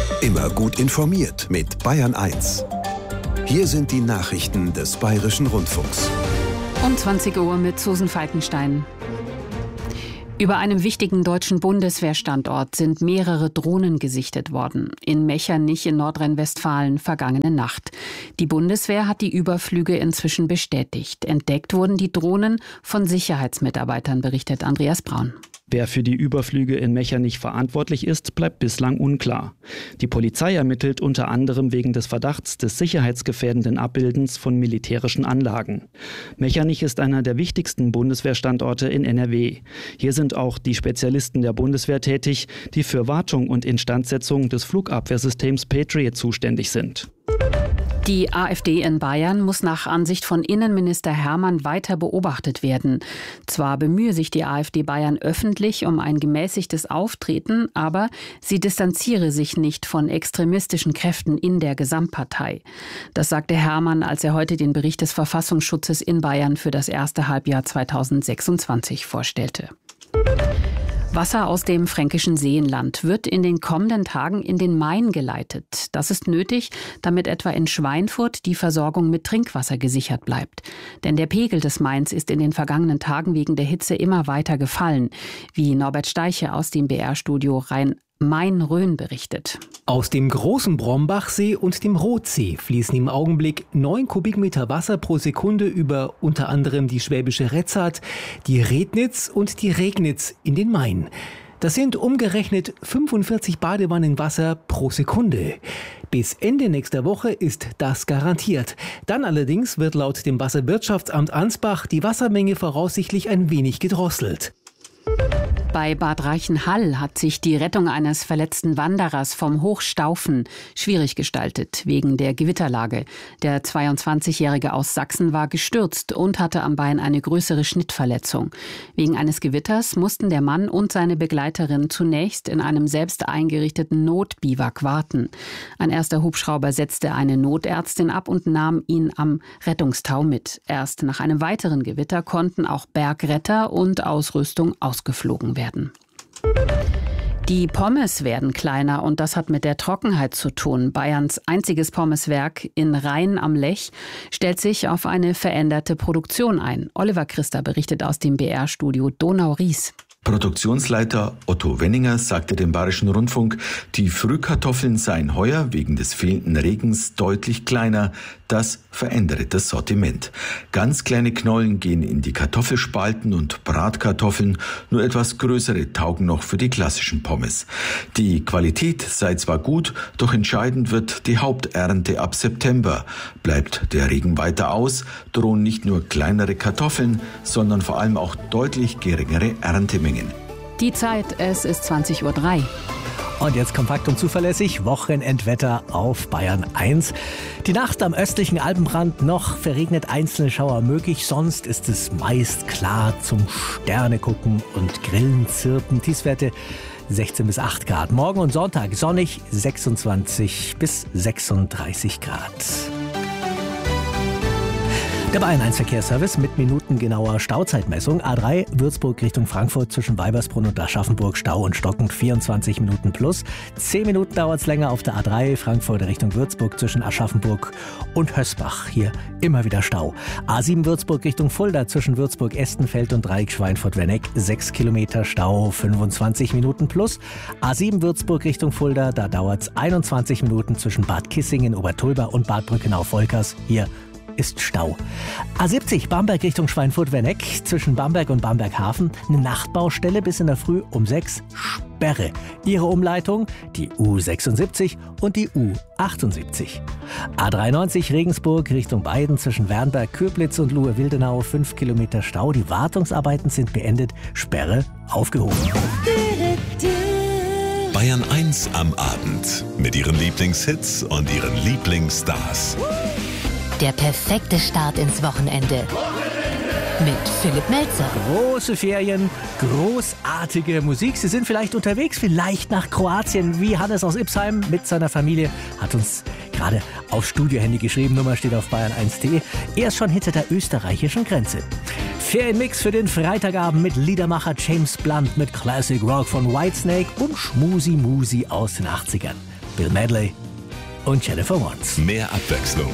Immer gut informiert mit Bayern 1. Hier sind die Nachrichten des Bayerischen Rundfunks. Um 20 Uhr mit Susan Falkenstein. Über einem wichtigen deutschen Bundeswehrstandort sind mehrere Drohnen gesichtet worden. In Mechernich in Nordrhein-Westfalen vergangene Nacht. Die Bundeswehr hat die Überflüge inzwischen bestätigt. Entdeckt wurden die Drohnen von Sicherheitsmitarbeitern, berichtet Andreas Braun. Wer für die Überflüge in Mechernich verantwortlich ist, bleibt bislang unklar. Die Polizei ermittelt unter anderem wegen des Verdachts des sicherheitsgefährdenden Abbildens von militärischen Anlagen. Mechernich ist einer der wichtigsten Bundeswehrstandorte in NRW. Hier sind auch die Spezialisten der Bundeswehr tätig, die für Wartung und Instandsetzung des Flugabwehrsystems Patriot zuständig sind. Die AfD in Bayern muss nach Ansicht von Innenminister Hermann weiter beobachtet werden. Zwar bemühe sich die AfD Bayern öffentlich um ein gemäßigtes Auftreten, aber sie distanziere sich nicht von extremistischen Kräften in der Gesamtpartei. Das sagte Hermann, als er heute den Bericht des Verfassungsschutzes in Bayern für das erste Halbjahr 2026 vorstellte. Wasser aus dem fränkischen Seenland wird in den kommenden Tagen in den Main geleitet. Das ist nötig, damit etwa in Schweinfurt die Versorgung mit Trinkwasser gesichert bleibt. Denn der Pegel des Mains ist in den vergangenen Tagen wegen der Hitze immer weiter gefallen, wie Norbert Steiche aus dem BR-Studio Rhein-Main-Rhön berichtet. Aus dem großen Brombachsee und dem Rothsee fließen im Augenblick 9 Kubikmeter Wasser pro Sekunde über unter anderem die Schwäbische Retzart, die Rednitz und die Regnitz in den Main. Das sind umgerechnet 45 Badewannen Wasser pro Sekunde. Bis Ende nächster Woche ist das garantiert. Dann allerdings wird laut dem Wasserwirtschaftsamt Ansbach die Wassermenge voraussichtlich ein wenig gedrosselt. Bei Bad Reichenhall hat sich die Rettung eines verletzten Wanderers vom Hochstaufen schwierig gestaltet, wegen der Gewitterlage. Der 22-Jährige aus Sachsen war gestürzt und hatte am Bein eine größere Schnittverletzung. Wegen eines Gewitters mussten der Mann und seine Begleiterin zunächst in einem selbst eingerichteten Notbiwak warten. Ein erster Hubschrauber setzte eine Notärztin ab und nahm ihn am Rettungstau mit. Erst nach einem weiteren Gewitter konnten auch Bergretter und Ausrüstung ausgeflogen werden. Die Pommes werden kleiner und das hat mit der Trockenheit zu tun. Bayerns einziges Pommeswerk in Rhein am Lech stellt sich auf eine veränderte Produktion ein. Oliver Christa berichtet aus dem BR-Studio Donau-Ries. Produktionsleiter Otto Wenninger sagte dem Bayerischen Rundfunk, die Frühkartoffeln seien heuer wegen des fehlenden Regens deutlich kleiner. Das verändere das Sortiment. Ganz kleine Knollen gehen in die Kartoffelspalten und Bratkartoffeln, nur etwas größere taugen noch für die klassischen Pommes. Die Qualität sei zwar gut, doch entscheidend wird die Haupternte ab September. Bleibt der Regen weiter aus, drohen nicht nur kleinere Kartoffeln, sondern vor allem auch deutlich geringere Erntemengen. Die Zeit, es ist 20:03 Uhr. Und jetzt kompakt und zuverlässig Wochenendwetter auf Bayern 1. Die Nacht am östlichen Alpenrand noch verregnet einzelne Schauer möglich. Sonst ist es meist klar zum Sterne gucken und Grillen zirpen. Tiefstwerte 16 bis 8 Grad. Morgen und Sonntag sonnig 26 bis 36 Grad. Der Bayern 1 Verkehrsservice mit minutengenauer Stauzeitmessung. A3 Würzburg Richtung Frankfurt zwischen Weibersbrunn und Aschaffenburg Stau und stockend 24 Minuten plus. 10 Minuten dauert es länger auf der A3 Frankfurt Richtung Würzburg zwischen Aschaffenburg und Hösbach. Hier immer wieder Stau. A7 Würzburg Richtung Fulda zwischen Würzburg-Estenfeld und Dreieck Schweinfurt-Werneck 6 Kilometer Stau, 25 Minuten plus. A7 Würzburg Richtung Fulda, da dauert es 21 Minuten zwischen Bad Kissingen, Obertulba und Bad Brückenau-Volkers. Hier ist Stau. A70 Bamberg Richtung Schweinfurt-Werneck zwischen Bamberg und Bamberg-Hafen. Eine Nachtbaustelle bis in der Früh um 6. Sperre. Ihre Umleitung die U76 und die U78. A93 Regensburg Richtung Weiden zwischen Wernberg, Köblitz und Luhe-Wildenau 5 Kilometer Stau. Die Wartungsarbeiten sind beendet. Sperre aufgehoben. Bayern 1 am Abend mit ihren Lieblingshits und ihren Lieblingsstars. Der perfekte Start ins Wochenende. Mit Philipp Melzer. Große Ferien, großartige Musik. Sie sind vielleicht unterwegs, vielleicht nach Kroatien, wie Hannes aus Ipsheim mit seiner Familie. Hat uns gerade aufs Studiohandy geschrieben. Nummer steht auf bayern1.de. Er ist schon hinter der österreichischen Grenze. Ferienmix für den Freitagabend mit Liedermacher James Blunt mit Classic Rock von Whitesnake und Schmusi Musi aus den 80ern. Bill Medley und Jennifer Warnes. Mehr Abwechslung